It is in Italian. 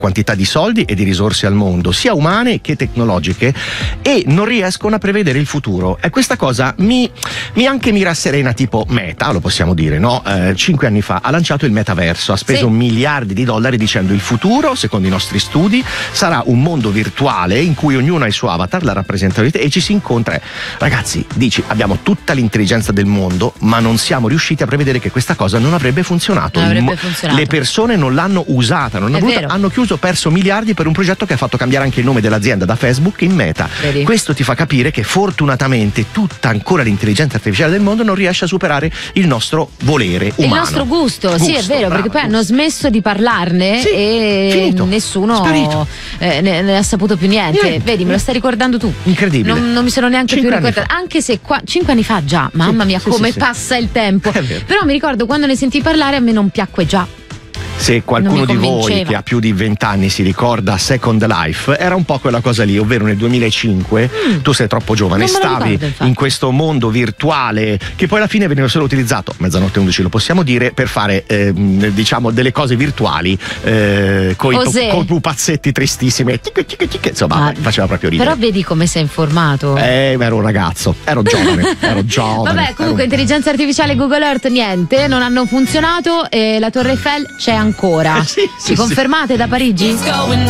quantità di soldi e di risorse al mondo, sia umane che tecnologiche, e non riescono a prevedere il futuro. E questa cosa mi rasserena, tipo Meta, lo possiamo dire, no? 5 anni fa ha lanciato il metaverso, ha speso miliardi di dollari dicendo: il futuro, secondo i nostri studi, sarà un mondo virtuale in cui ognuno ha il suo avatar, la rappresentatività, e ci si incontra. Ragazzi, dici, abbiamo tutta l'intelligenza del mondo, ma non siamo riusciti a prevedere che questa cosa non avrebbe funzionato. Le persone non l'hanno usata, hanno chiuso, perso miliardi per un progetto che ha fatto cambiare anche il nome dell'azienda da Facebook in Meta. Vedi? Questo ti fa capire che fortunatamente tutta ancora l'intelligenza artificiale del mondo non riesce a superare il nostro volere umano. Il nostro gusto, sì, è vero, perché poi hanno smesso di parlarne e nessuno ne ha saputo più niente. Vedi, me lo stai ricordando tu. Incredibile. Non mi sono neanche più ricordata, anche se 5 anni fa già, mamma mia, come passa il tempo. Però mi ricordo quando ne sentii parlare, a me non piacque già. Se qualcuno di voi che ha più di 20 anni si ricorda Second Life, era un po' quella cosa lì, ovvero nel 2005 tu sei troppo giovane, stavi in questo mondo virtuale che poi alla fine veniva solo utilizzato, mezzanotte 11 lo possiamo dire, per fare diciamo delle cose virtuali con i pupazzetti tristissimi, insomma faceva proprio ridere. Però vedi come sei informato. Ero un ragazzo, ero giovane. Vabbè, comunque intelligenza artificiale, Google Earth, niente, non hanno funzionato, e la Torre Eiffel c'è ancora. Ci confermate da Parigi?